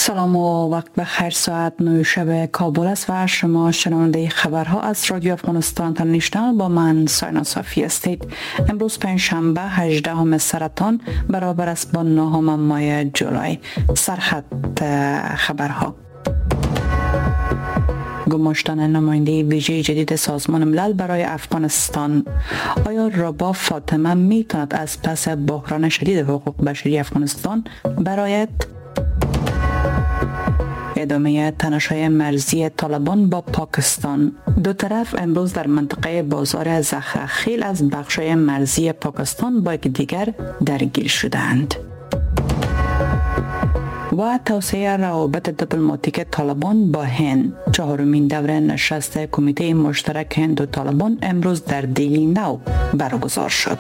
سلام و وقت بخیر. ساعت 9 شب کابل است و شما شنونده خبرها از رادیو افغانستان اینترنشنال با من ساینا صافی هستید. امروز پنجشنبه 18 سرطان برابر است با 9 ماه جولای. سرخط خبرها: گماشتن نماینده ویژه جدید سازمان ملل برای افغانستان. آیا رباب فاطمه میتواند از پس بحران شدید حقوق بشری افغانستان برآید؟ ادامه تنش‌های مرزی طالبان با پاکستان. دو طرف امروز در منطقه بازار زخرخیل از بخش‌های مرزی پاکستان با یکدیگر درگیر شدند. و توسعه روابط دیپلماتیک طالبان با هند. چهارمین دوره نشست کمیته مشترک هند و طالبان امروز در دهلی نو برگزار شد.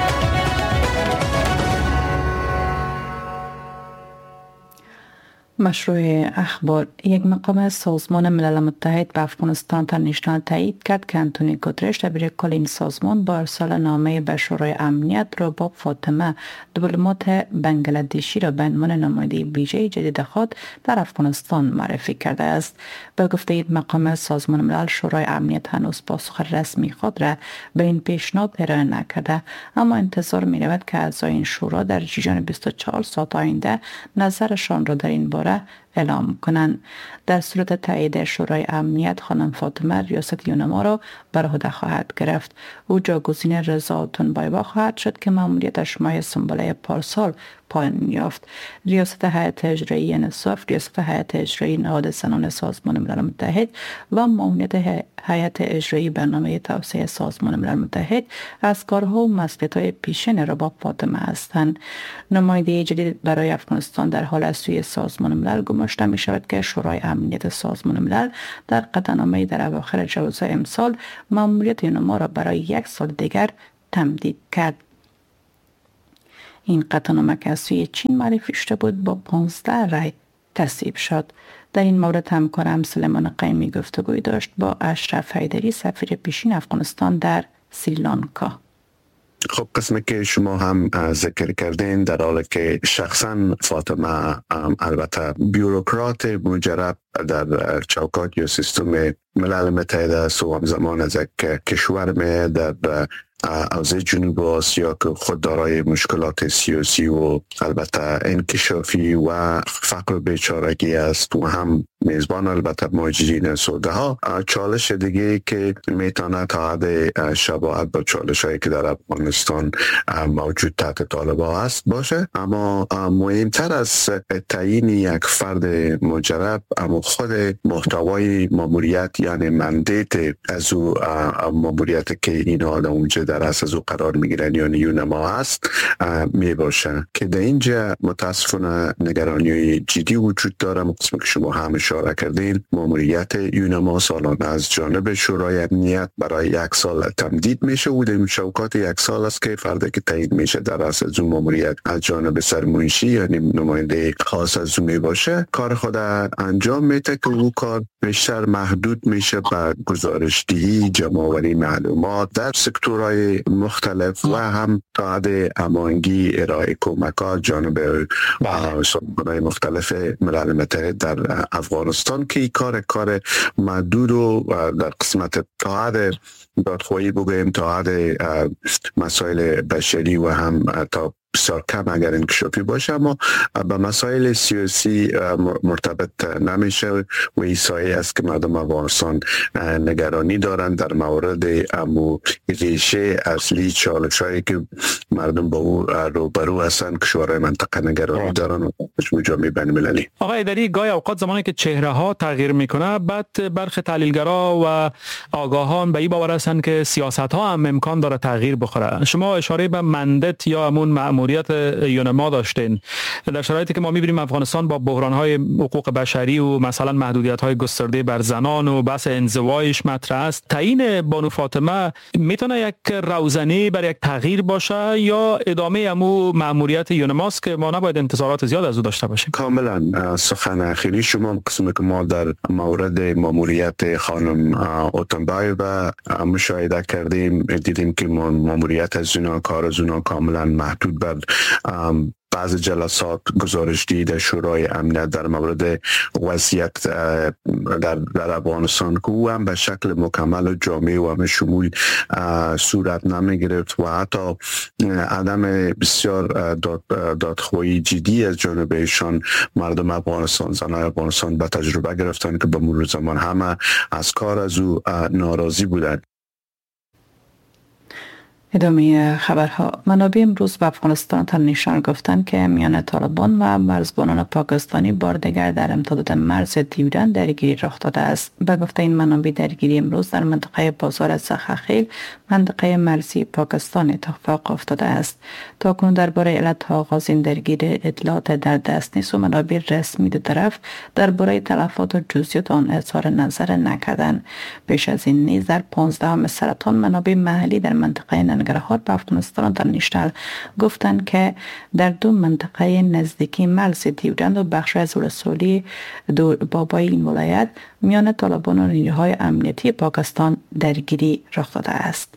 مشروع اخبار: یک مقام سازمان ملل متحد به افغانستان اینترنشنال تایید کرد که انتونیو گوترش دبیر کل این سازمان با ارسال نامه به شورای امنیت رباب فاطمه دیپلمات بنگلادشی را به عنوان نماینده ویژه جدید خود در افغانستان معرفی کرده است. به گفته این مقام سازمان ملل، شورای امنیت هنوز پاسخ رسمی خود را به این پیشنهاد ارائه نکرده، اما انتظار می رود که اعضای این شورا در جریان 24 ساعت آینده نظرشان را در این باره اعلام کنند. در صورت تایید شورای امنیت، خانم فاطمه ریاست یونما را بر عهده خواهد گرفت. او جاگزین رضا تنبایبا خواهد شد که مأموریتش ماه سنبله پارسال پایان یافت. ریاست هیئت اجرایی نصف، ریاست هیئت اجرایی نهاد زنان سازمان ملل متحد و مأموریت هیئت اجرایی برنامه توسعه سازمان ملل متحد از کارها و مسئولیت‌های پیشین رباب فاطمه هستند. نماینده جدید برای افغانستان در حال از سوی سازمان ملل گماشته می شود که شورای امنیت سازمان ملل در قطعنامه در اواخر جوزای امسال مأموریت یونما را برای 1 سال دیگر تمدید کرد. این قطعنامه که از سوی چین معرفی شده بود با 15 رای تصویب شد. در این مورد همکارم سلیمان قیمی گفتگوی داشت با اشرف حیدری، سفیر پیشین افغانستان در سریلانکا. خب، قسمی که شما هم ذکر کردین، در حالی که شخصا فاطمه البته بیوروکرات مجرب در چوکات یا سیستم ملل متحد است و همزمان از یک کشور می در حوزه جنوب آسیا که خود دارای مشکلات سیاسی و البته انکشافی و فقر و بیچارگی است و هم میزبان البته مهاجرین سوده ها، چالش دیگه که میتونه تا حد شباهت با چالش هایی که در افغانستان موجود تحت طالبان هست باشه. اما مهمتر از تعیین یک فرد مجرب، اما خود محتوای ماموریت، یعنی مندیت از او ماموریت که این آدم اونجا در اساس او قرار میگیرن یا یونما هست می باشه که در اینجا متاسفانه نگرانی جدی وجود داره. قسمی که شما هم اشاره کردین، ماموریت یونما سالانه از جانب شورای امنیت برای 1 سال تمدید میشه و در شوکات 1 سال است که فردی که تعیین میشه در اساس اون ماموریت از جانب سرمنشی یعنی نماینده خاص از اون می باشه، کار خود انجام میده که او کار بیشتر محدود میشه به گزارش‌دهی، جمع‌آوری معلومات در سکتورهای مختلف و هم تا حد هماهنگی ارائه کمک‌ها جانب سازمان‌های مختلف ملل متحد در افغانستان که این کار محدود و در قسمت تا حد دادخواهی بگویم تا حد مسائل بشری و هم تا بسیار کم اگر انکشافی باشه، اما به مسائل سیاسی مرتبط نمیشه و این سایه است که مردم افغانستان نگرانی دارند در مورد امو ریشه اصلی چالش‌هایی که مردم با او روبرو هستند که شورای منطقه نگرانی دارن و جامعه بین‌المللی. آقای حیدری، گاهی اوقات زمانی که چهره ها تغییر میکنه، بعد برخی تحلیلگرا و آگاهان به این باور هستند که سیاست ها هم امکان داره تغییر بخوره. شما اشاره به مندت یا همون مأموریت یونما داشتین در شرایطی که ما می‌بینیم افغانستان با بحران‌های حقوق بشری و مثلا محدودیت‌های گسترده بر زنان و بحث انزوایش مطرح است. تعیین بانو فاطمه میتونه یک روزنه برای یک تغییر باشه یا ادامه همو مأموریت یونماست که ما نباید انتظارات زیاد از او داشته باشیم؟ کاملا سخن اخیری شما، قسمی که ما در مورد مأموریت خانم اوتنبایو مشاهده کردیم، دیدیم که مأموریت از اونا، کار از اونا کاملا محدود بر بعض جلسات گزارش دیده شورای امنیت در مورد وضعیت در افغانستان که او هم به شکل مکمل و جامع و همه شمول صورت نمیگرفت و حتی عدم بسیار دادخواهی جدی از جانب ایشان مردم افغانستان، زنان افغانستان به تجربه گرفتن که به مرور زمان همه از کار از او ناراضی بودند. ادامه خبرها. منابع امروز به افغانستان تنشان گفتند که میان طالبان و مرزبانان پاکستانی بار دیگر در امتداد مرز دیورند درگیری رخ داده است. به گفته این منابع درگیری امروز در منطقه بازار سخخیل، منطقه مرزی پاکستان اتفاق افتاده است. تاکنون درباره علت آغاز این درگیری اطلاعات در دست نیست و منابع رسمی دو طرف درباره تلفات و جزئیات آن اظهار نظر نکردند. پیش از این نیز در 15 سرطان منابع محلی در منطقه ننگرهار به افغانستان دانشتل گفتند که در دو منطقه نزدیکی مرز دیورند و بخش از ولسوالی بابای این ولایت میان طالبان و نیروهای امنیتی پاکستان درگیری رخ داده است.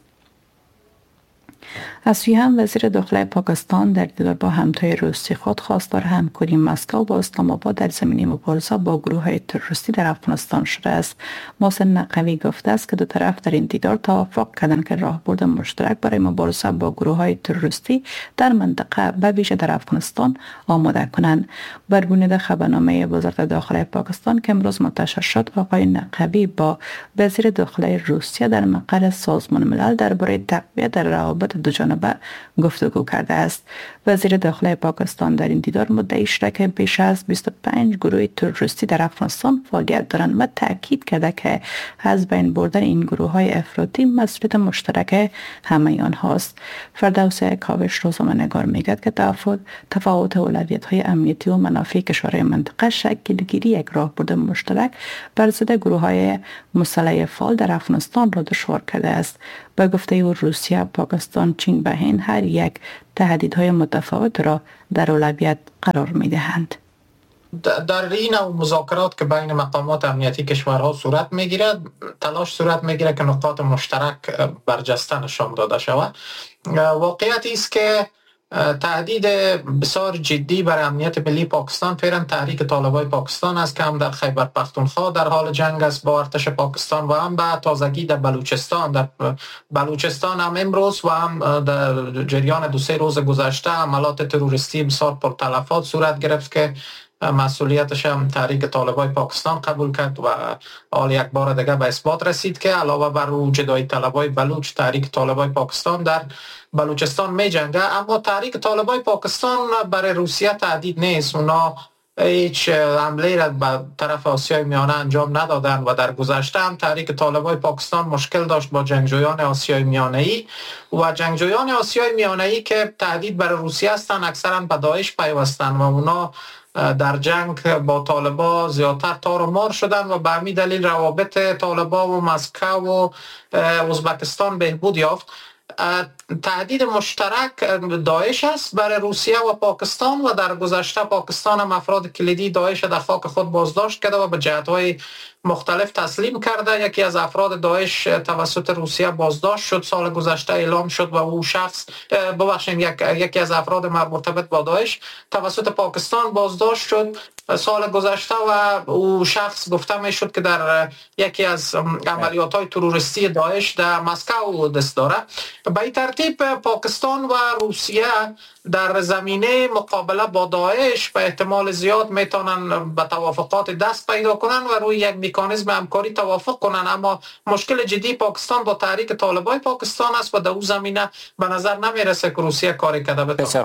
از سوی هم وزیر داخلی پاکستان در دیدار با همتای روسی خود خواستار همکاری مسکو با اسلام آباد در زمینه مبارزه با گروه‌های تروریستی در افغانستان شده است. محسن نقوی گفته است که دو طرف در این دیدار توافق کردند که راهبرد مشترک برای مبارزه با گروه‌های تروریستی در منطقه به ویژه در افغانستان آماده کنند. بر بنیاد خبرنامه وزارت داخلی پاکستان که امروز منتشر شد، آقای نقوی با وزیر داخلی روسیه در مقر سازمان ملل درباره تقویت در روابط دوجانبه گفتگو کرده است. وزیر داخلی پاکستان در این دیدار مدعی شده که بیش از 25 گروه تروریستی در افغانستان فعالیت دارند و تاکید کرده که از بین بردن این گروه‌های افراطی مسئولیت مشترک همه آنهاست. فردوس کاوش روزنامه‌نگار میگوید که تفاوت اولویت‌های امنیتی و منافع کشورهای منطقه شکل گیری یک راهبرد مشترک بر ضد گروه‌های مسلح فعال در افغانستان را دشوار کرده است. به گفته او روسیه، پاکستان، چین و هند هر یک تهدیدهای متفاوت را در اولویت قرار می‌دهند. در این نوع مذاکرات که بین مقامات امنیتی کشورها صورت می‌گیرد، تلاش صورت می‌گیرد که نقاط مشترک برجسته نشان داده شود. واقعیت است که تهدید بسیار جدی برای امنیت ملی پاکستان فعلا تحریک طالبای پاکستان است که هم در خیبر پختونخوا در حال جنگ است با ارتش پاکستان و هم به تازگی در بلوچستان هم امروز و هم در جریان 2-3 روز گذشته عملات تروریستی بسیار پرتلفات صورت گرفت که مسئولیتش هم تحریک طالبای پاکستان قبول کرد و حال یک بار دیگه به اثبات رسید که علاوه بر او جدای طلبای بلوچ، تحریک طالبای پاکستان در بلوچستان می جنگه. اما تحریک طالبای پاکستان برای روسیه تهدید نیست. اونا هیچ حمله را به طرف آسیای میانه انجام ندادن و در گذشته هم تحریک طالبای پاکستان مشکل داشت با جنگجویان آسیای میانه‌ای و جنگجویان آسیای میانه‌ای که تهدید برای روسیه هستند اکثرا به داعش پیوستن و اونا در جنگ با طالبا زیادتر تار و مار شدن و به همین دلیل روابط طالبا و مسکو و ازبکستان بهبود یافت. تهدید مشترک داعش است برای روسیه و پاکستان و در گذشته پاکستان هم افراد کلیدی داعش در خاک خود بازداشت کرده و به جهت‌های مختلف تسلیم کرده. یکی از افراد داعش توسط روسیه بازداشت شد سال گذشته، اعلام شد و او شخص یکی از افراد مرتبط با داعش توسط پاکستان بازداشت شد سال گذشته و او شخص گفته می شد که در یکی از عملیات‌های تروریستی داعش در مسکو دست داره. به این ترتیب پاکستان و روسیه در زمینه مقابله با داعش به احتمال زیاد میتونن به توافقات دست پیدا کنن و روی یک مکانیزم همکاری توافق کنن. اما مشکل جدی پاکستان با تحریک طالبای پاکستان است و در اون زمینه به نظر نمیرسه که روسیه کاری کرده بتونه.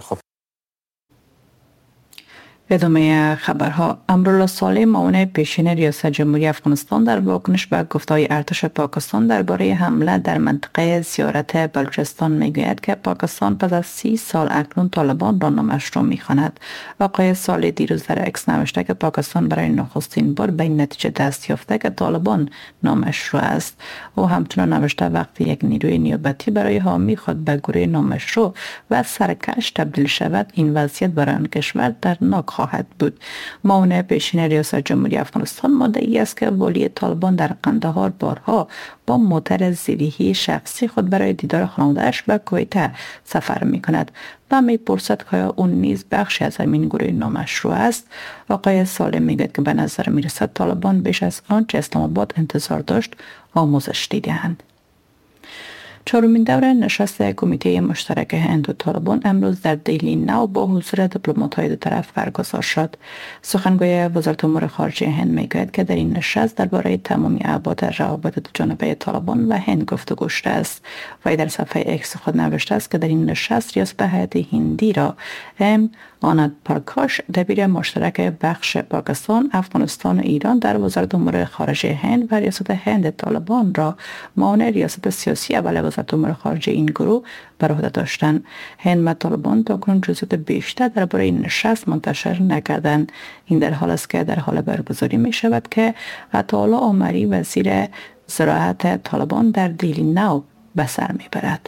ادامه خبرها. امرالله صالح، معاون پیشین ریاست جمهوری افغانستان، در واکنش به گفته‌های ارتش پاکستان درباره حمله در منطقه زیارت بلوچستان میگوید که پاکستان پس از 30 سال اکنون طالبان را نامشروع میخواند. آقای صالح دیروز در اکس نوشته که پاکستان برای نخستین بار به این نتیجه دست یافته که طالبان نامشروع است. او همچنین نوشته وقتی یک نیروی نیابتی برای حامی خود به گروه نامشروع و سرکش تبدیل شود، این وضعیت برای آن کشور دردناک خواهد بود. معاون پیشین ریاست جمهوری افغانستان مدعی است که والی طالبان در قندهار بارها با موتر زیریحی شخصی خود برای دیدار خانواده‌اش به کویت سفر می‌کند و می‌پرسد که آیا اون نیز بخشی از همین گروه نامشروع است. آقای سالم میگوید که به نظر میرسد طالبان بیش از آنچه اسلام آباد انتظار داشت آموزش دیده‌اند. چهارمین دوره نشست کمیته مشترک هند و طالبان امروز در دیلی نو با حضور دیپلمات‌های دو طرف برگزار شد. سخنگوی وزارت امور خارجه هند میگوید که در این نشست درباره تمامی ابعاد روابط دوجانبه طالبان و هند گفتگو شده است. و در صفحه اکس خود نوشته است که در این نشست ریاست هیئت هندی را آنند پرکاش دبیر مشترک بخش پاکستان، افغانستان و ایران در وزارت امور خارجه هند و ریاست هند طالبان را معاون ریاست سیاسی اول وزارت امور خارجه این گروه بر عهده داشتند. هند و طالبان تاکنون جزئیات بیشتر درباره این نشست منتشر نکردند. این در حال است که در حال برگزاری می شود که عطاالله عمری وزیر زراعت طالبان در دیلی نو به سر می برد.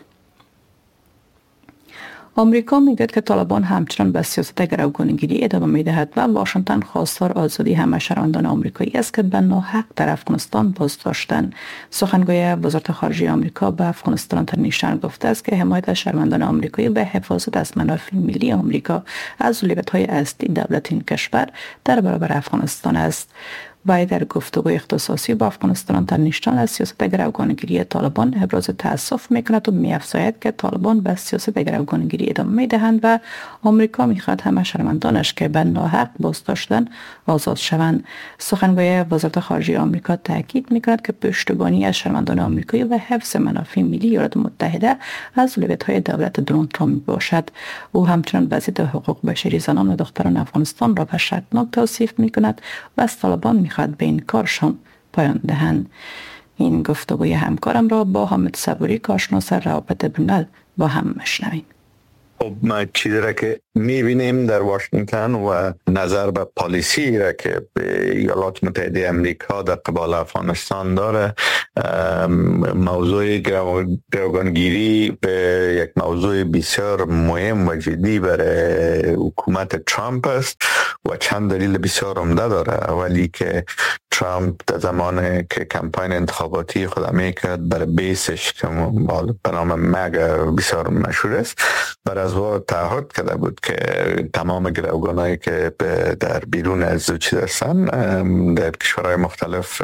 آمریکا میگوید که طالبان همچنان به سیاست گروگانگیری ادامه میدهد و واشنگتن خواستار آزادی همه شهروندان آمریکایی است که به ناحق در افغانستان بازداشتند. سخنگوی وزارت خارجه آمریکا به افغانستان اینترنشنال گفته است که حمایت از شهروندان آمریکایی به حفاظت از منافع ملی آمریکا از اولویت‌های اصلی دولت این کشور در برابر افغانستان است. و در گفتگوی اختصاصی با افغانستان اینترنشنال از سیاست گروگانگیری طالبان ابراز تأسف میکند و می‌افزاید که طالبان به سیاست گروگانگیری ادامه میدهند و آمریکا میخواهد همه شهروندانش که به ناحق بازداشتند آزاد شوند. سخنگوی وزارت خارجه آمریکا تاکید میکند که پشتیبانی از شهروندان آمریکایی و حفظ منافع ملی ایالات متحده از اولویت‌های دولت دونالد ترامپ باشد. او همچنین وضعیت حقوق بشری زنان و دختران افغانستان را وحشتناک توصیف میکند و از طالبان میخواهد به این کارشان پایان دهند. این گفتگوی همکارم را با حامد صبوری کارشناس روابط بین‌الملل با هم میشنویم. ما چیزی را که میبینیم در واشنگتن و نظر به پالیسی را که ایالات متحده امریکا در قبال افغانستان داره، موضوع گروگانگیری به یک موضوع بسیار مهم و جدی برای حکومت ترامپ است و چند دلیل بسیار عمده داره. اولی که ترامپ در زمان که کمپاین انتخاباتی خود میکرد برای بیسش که به نام مگا بسیار مشهور است، بر از تعهد کرده بود که تمام گروگانایی که در بیرون از چیز هستن در کشورهای مختلف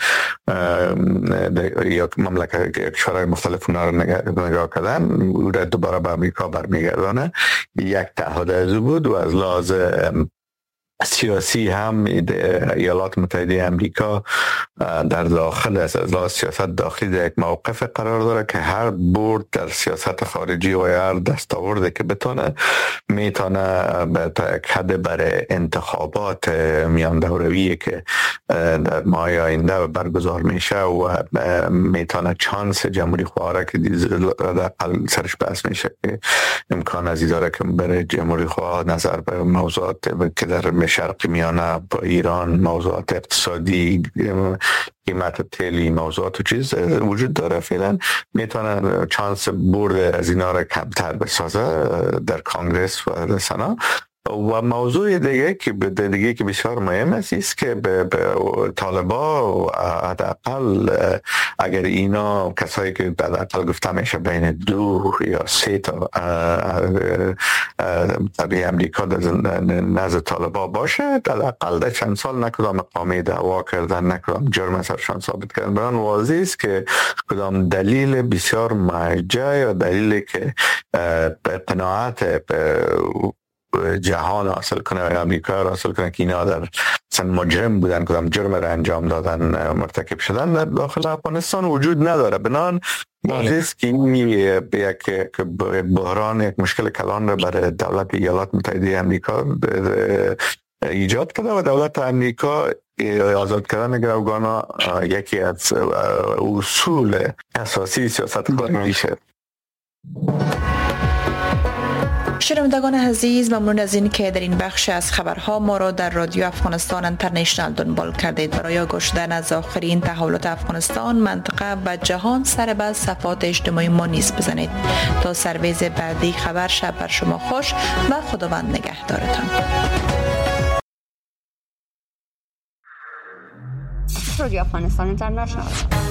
یا مملکت کشورهای مختلف اونا رو نگاه کردن او را دوباره به امریکا برمیگردانه. یک تعهد از بود و از لحاظ سیاسی هم ایالات متحده امریکا در داخل از لحاظ سیاست داخلی در یک موقف قرار داره که هر برد در سیاست خارجی و هر دستاوردی که میتونه تا یک حد برای انتخابات میان دوره‌ای که در ماه آینده برگزار میشه و میتونه چانس جمهوری خواه که اقل سرش بحث میشه که امکان از داره که برای جمهوری خواه نظر به موضوعات که در شرق میانه با ایران، موضوعات اقتصادی، قیمت تیلی، موضوعات و چیز وجود داره، فعلا میتونه چانس برد از اینا را کمتر بسازه در کانگرس و سنا. و موضوع دیگه که بسیار مهم است که به طالبا حداقل اگر اینا کسایی که حداقل گفته میشه بین 2 یا 3 تا در امریکا نزد طالبا باشه، حداقل در چند سال نکدام اقامه دعوا کردن، نکدام جرم سرشان ثابت کردن، بران واضح است که کدام دلیل بسیار مرجع یا دلیلی که به قناعت جهان حاصل کنه و امریکا را حاصل کنه که اینا در مثلا مجرم بودن، کدام جرم را انجام دادن، مرتکب شدن، در داخل افغانستان وجود نداره. بنان واضح که این یک بحران، یک مشکل کلان را برای دولت ایالات متحده امریکا ایجاد کرده و دولت امریکا آزاد کردن گروگانا یکی از اصول اساسی سیاست خارجی شد. شنوندگان عزیز، ممنون از این که در این بخش از خبرها ما را در رادیو افغانستان اینترنشنال دنبال کردید. برای آگاه شدن از آخرین تحولات افغانستان، منطقه و جهان سر به صفحات اجتماعی ما نیز بزنید. تا سرویز بعدی خبر، شب بر شما خوش و خداوند نگهدارتان. رادیو افغانستان اینترنشنال.